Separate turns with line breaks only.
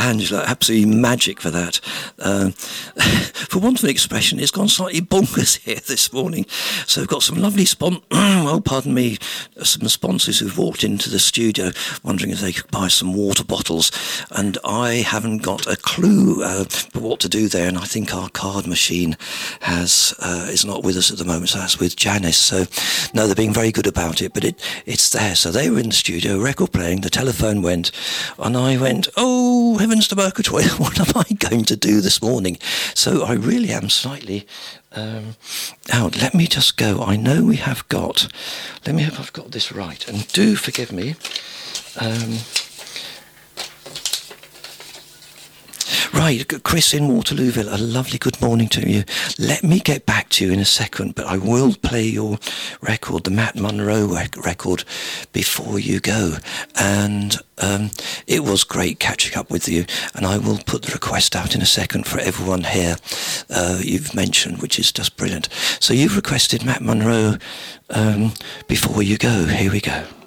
Angela, absolutely magic for that. For want of an expression, it's gone slightly bonkers here this morning. So we've got some lovely some sponsors who've walked into the studio wondering if they could buy some water bottles, and I haven't got a clue what to do there, and I think our card machine is not with us at the moment, so that's with Janice. So no, they're being very good about it, but it's there. So they were in the studio, record playing, the telephone went, and I went, oh heavens to Murgatroyd, what am I going to do this morning? So I really am slightly out. Let me just go. I know we have got, let me hope I've got this right, and do forgive me. Right, Chris in Waterlooville, a lovely good morning to you. Let me get back to you in a second, but I will play your record, the Matt Monro record, before you go. And it was great catching up with you, and I will put the request out in a second for everyone here you've mentioned, which is just brilliant. So you've requested Matt Monro before you go. Here we go.